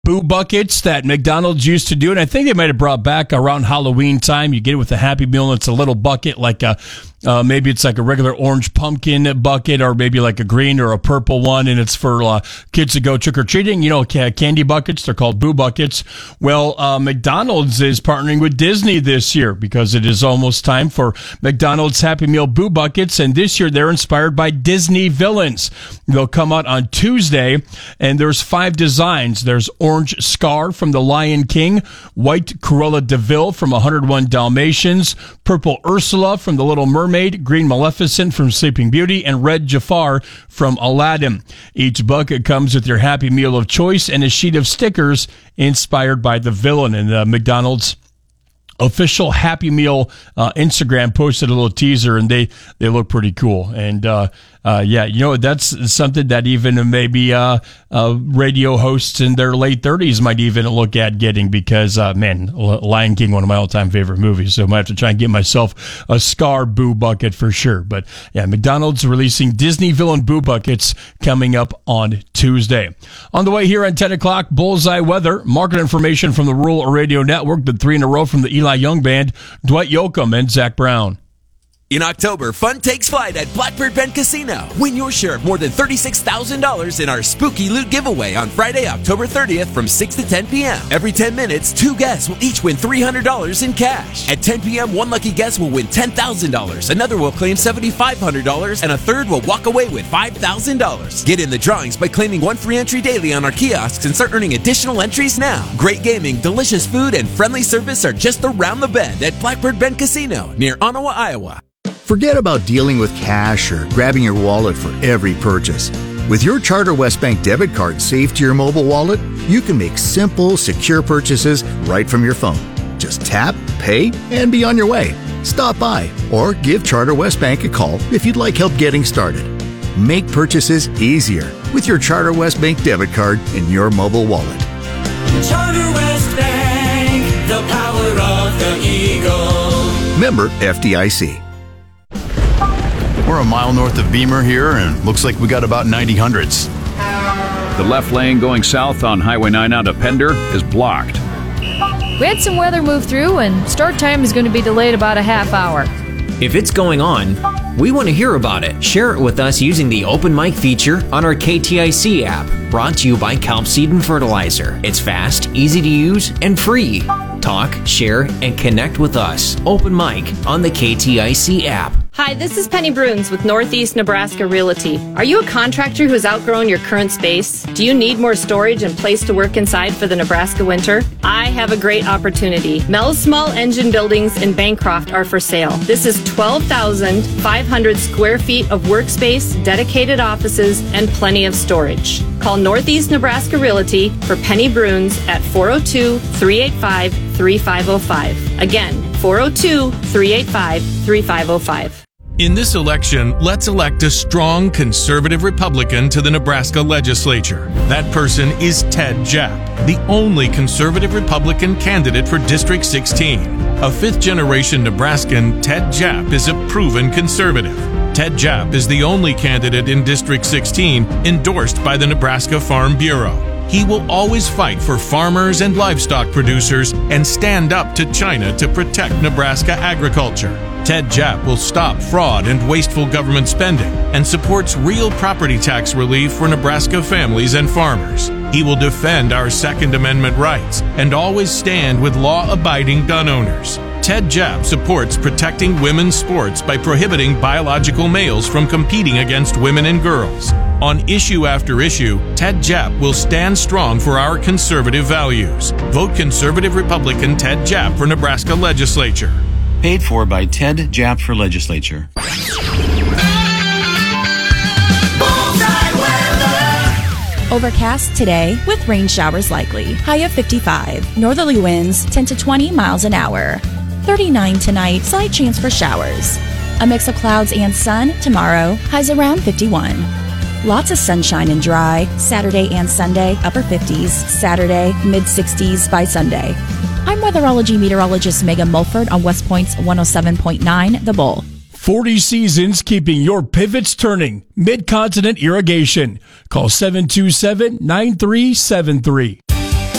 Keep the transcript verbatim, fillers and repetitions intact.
Boo buckets that McDonald's used to do, and I think they might have brought back around Halloween time. You get it with a Happy Meal, and it's a little bucket, like a uh, maybe it's like a regular orange pumpkin bucket, or maybe like a green or a purple one, and it's for uh, kids to go trick or treating. You know, candy buckets. They're called Boo buckets. Well, uh, McDonald's is partnering with Disney this year because it is almost time for McDonald's Happy Meal Boo buckets, and this year they're inspired by Disney villains. They'll come out on Tuesday, and there's five designs. There's orange Scar from The Lion King, white Cruella de Vil from one oh one Dalmatians, purple Ursula from The Little Mermaid, green Maleficent from Sleeping Beauty, and red Jafar from Aladdin. Each bucket comes with your Happy Meal of choice and a sheet of stickers inspired by the villain. And uh, McDonald's official Happy Meal uh, Instagram posted a little teaser, and they, they look pretty cool. And uh, uh, yeah, you know, that's something that even maybe uh, uh, radio hosts in their late thirties might even look at getting, because, uh, man, Lion King, one of my all-time favorite movies, so I might have to try and get myself a Scar Boo bucket for sure. But yeah, McDonald's releasing Disney villain Boo buckets coming up on Tuesday. On the way here at ten o'clock, Bullseye Weather, market information from the Rural Radio Network, the three in a row from the Eli Young Band, Dwight Yoakam, and Zach Brown. In October, fun takes flight at Blackbird Bend Casino. Win your share of more than thirty-six thousand dollars in our Spooky Loot giveaway on Friday, October thirtieth from six to ten p.m. Every ten minutes, two guests will each win three hundred dollars in cash. At ten p.m., one lucky guest will win ten thousand dollars, another will claim seven thousand five hundred dollars, and a third will walk away with five thousand dollars. Get in the drawings by claiming one free entry daily on our kiosks and start earning additional entries now. Great gaming, delicious food, and friendly service are just around the bend at Blackbird Bend Casino near Ottawa, Iowa. Forget about dealing with cash or grabbing your wallet for every purchase. With your Charter West Bank debit card saved to your mobile wallet, you can make simple, secure purchases right from your phone. Just tap, pay, and be on your way. Stop by or give Charter West Bank a call if you'd like help getting started. Make purchases easier with your Charter West Bank debit card in your mobile wallet. Charter West Bank, the power of the Eagle. Member F D I C. We're a mile north of Beamer here, and looks like we got about ninety hundreds. The left lane going south on Highway nine out of Pender is blocked. We had some weather move through, and start time is going to be delayed about a half hour. If it's going on, we want to hear about it. Share it with us using the Open Mic feature on our K T I C app, brought to you by Kelp Seed and Fertilizer. It's fast, easy to use, and free. Talk, share, and connect with us. Open Mic on the K T I C app. Hi, this is Penny Bruns with Northeast Nebraska Realty. Are you a contractor who's outgrown your current space? Do you need more storage and place to work inside for the Nebraska winter? I have a great opportunity. Mel's Small Engine Buildings in Bancroft are for sale. This is twelve thousand five hundred square feet of workspace, dedicated offices, and plenty of storage. Call Northeast Nebraska Realty for Penny Bruns at four oh two, three eight five, three five oh five. Again, four oh two, three eight five, three five oh five. In this election, let's elect a strong conservative Republican to the Nebraska legislature. That person is Ted Japp, the only conservative Republican candidate for District sixteen. A fifth-generation Nebraskan, Ted Japp is a proven conservative. Ted Japp is the only candidate in District sixteen endorsed by the Nebraska Farm Bureau. He will always fight for farmers and livestock producers and stand up to China to protect Nebraska agriculture. Ted Japp will stop fraud and wasteful government spending and supports real property tax relief for Nebraska families and farmers. He will defend our Second Amendment rights and always stand with law-abiding gun owners. Ted Japp supports protecting women's sports by prohibiting biological males from competing against women and girls. On issue after issue, Ted Japp will stand strong for our conservative values. Vote Conservative Republican Ted Japp for Nebraska Legislature. Paid for by Ted Japp for Legislature. Overcast today with rain showers likely. High of fifty-five. Northerly winds ten to twenty miles an hour. thirty-nine tonight. Slight chance for showers. A mix of clouds and sun tomorrow. Highs around fifty-one. Lots of sunshine and dry. Saturday and Sunday, upper fifties. Saturday, mid sixties by Sunday. I'm weatherology meteorologist Megan Mulford on West Point's one oh seven point nine The Bull. forty seasons keeping your pivots turning. Mid-Continent Irrigation. Call seven two seven, nine three seven three.